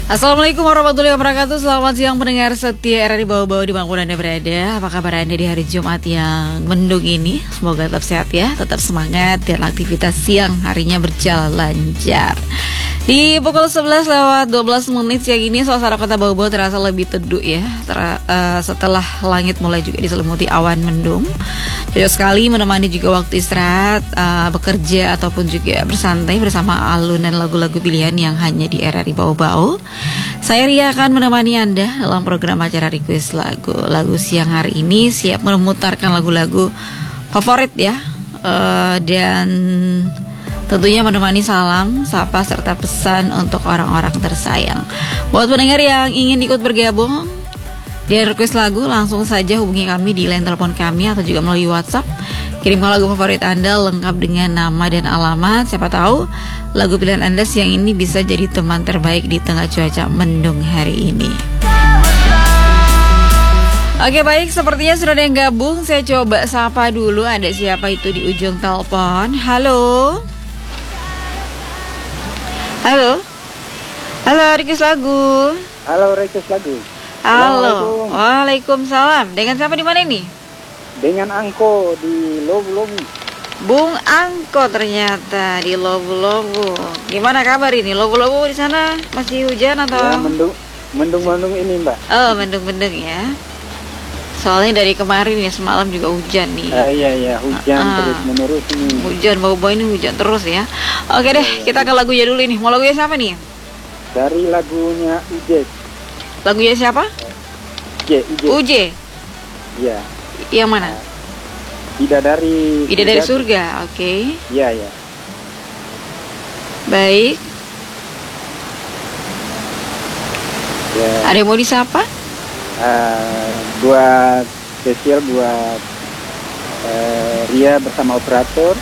Assalamualaikum warahmatullahi wabarakatuh. Selamat siang pendengar setia RRI Bau-Bau dimanapun Anda berada. Apa kabar Anda di hari Jumat yang mendung ini? Semoga tetap sehat ya, tetap semangat dan aktivitas siang harinya berjalan lancar. Di pukul 11 lewat 12 menit siang ini suasana kota Bau-Bau terasa lebih teduh ya, setelah langit mulai juga diselimuti awan mendung. Cocok sekali menemani juga waktu istirahat, bekerja ataupun juga bersantai bersama alunan lagu-lagu pilihan yang hanya di RRI Bau-Bau. Saya Ria akan menemani Anda dalam program acara request lagu siang hari ini, siap memutarkan lagu-lagu favorit ya, dan tentunya menemani salam, sapa serta pesan untuk orang-orang tersayang. Buat pendengar yang ingin ikut bergabung di request lagu, langsung saja hubungi kami di line telepon kami atau juga melalui WhatsApp. Kirimkan lagu favorit Anda lengkap dengan nama dan alamat. Siapa tahu lagu pilihan Anda siang ini bisa jadi teman terbaik di tengah cuaca mendung hari ini. Oke baik, sepertinya sudah ada yang gabung. Saya coba sapa dulu, ada siapa itu di ujung telepon. Halo. Halo. Halo, request lagu. Halo, request lagu. Halo. Waalaikumsalam. Dengan siapa di mana ini? Dengan Angko di Lobu-Lobu. Bung Angko ternyata di Lobu-Lobu. Gimana kabar ini? Lobu-Lobu di sana masih hujan atau? Ya, mendung ini, Mbak. Oh, mendung-mendung ya. Soalnya dari kemarin ya, semalam juga hujan nih. Iya, hujan terus menerus ini. Hujan, Bau-Bau ini hujan terus ya. Oke deh, kita ke lagunya dulu ini. Mau lagunya siapa nih? Dari lagunya UJ. Lagunya siapa? UJ. Iya. Yang mana? Bidadari Surga. Oke. Iya. Baik. Ya. Ada yang mau disapa? Buat spesial buat Ria bersama operator.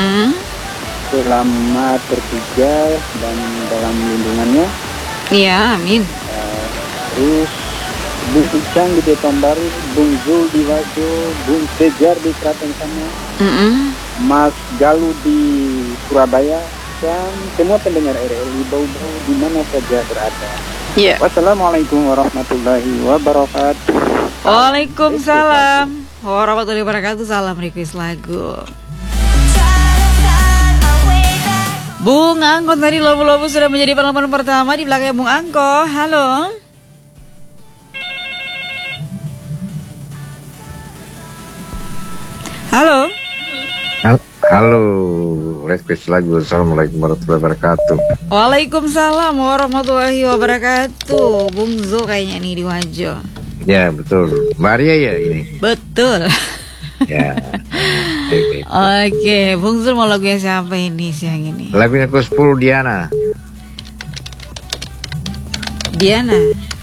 Selamat bertugas dan dalam lindungannya. Iya, amin. Terus Bung Ucang di Beton Baru, Bung Zul di Wajo, Bung Tejar di Kraton sana, Mas Galuh di Surabaya, dan semua pendengar RRI Bau-Bau di mana saja berada. Yeah. Wassalamualaikum warahmatullahi wabarakatuh. Waalaikumsalam warahmatullahi wabarakatuh. Salam request lagu. Bung Angko tadi Lobu-Lobu sudah menjadi penelpon pertama di belakang Bung Angko. Halo. Halo. Halo, request lagu. Assalamualaikum warahmatullahi wabarakatuh. Waalaikumsalam warahmatullahi wabarakatuh. Bung Zo kayaknya nih di Wajo. Ya betul, Maria ya ini. Betul. Ya. Oke, Bung Zo mau lagunya siapa ini siang ini? Lagunya ke-10 Diana. Diana.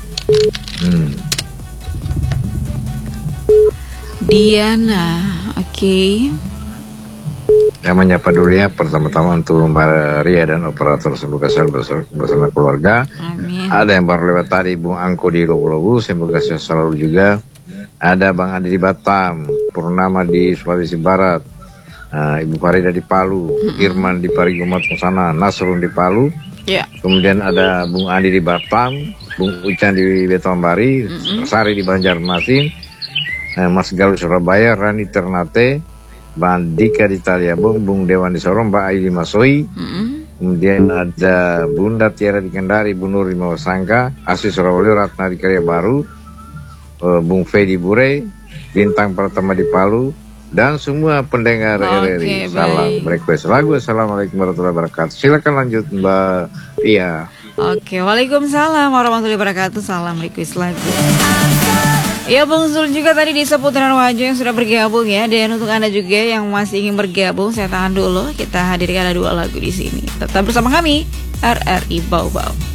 Diana, oke. Namanya apa dulu ya, pertama-tama untuk Mbak Ria dan operator semoga selalu bersama keluarga. Amin. Ada yang baru lewat tadi Bung Angko di Lobu-Lobu, semoga sehat selalu juga. Ada Bang Andi di Batam, Purnama di Sulawesi Barat, Ibu Farida di Palu, Irman di Parigomat sana, Nasrun di Palu. Yeah. Kemudian ada Bung Andi di Batam, Bung Ucan di Betonbari, Sari di Banjarmasin, Mas Galuh Surabaya, Rani Ternate, Bang Dika di Taliabung, Bung Dewan di Sorong, Mbak Ayu di Masoi. Kemudian ada Bunda Tiara di Kendari, Bu Nur di Mawasangka, Asri Surabaya, Ratna di Karya Baru, Bung Fedi Bure, Bintang Pratama di Palu, dan semua pendengar RRI. Salam request lagu. Assalamualaikum warahmatullahi wabarakatuh. Silakan lanjut Mbak Ria. Oke, waalaikumsalam warahmatullahi wabarakatuh. Salam request lagu. Ya Bung Zul juga tadi di seputaran Wajo yang sudah bergabung ya. Dan untuk Anda juga yang masih ingin bergabung, saya tahan dulu. Kita hadirkan ada 2 lagu di sini. Tetap bersama kami RRI Bau-Bau.